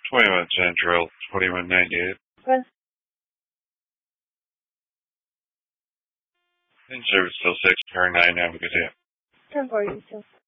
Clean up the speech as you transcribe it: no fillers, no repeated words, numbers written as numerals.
21 Central, 2198. Press. In service till 6, car 9, have a good day. 10 for you, too.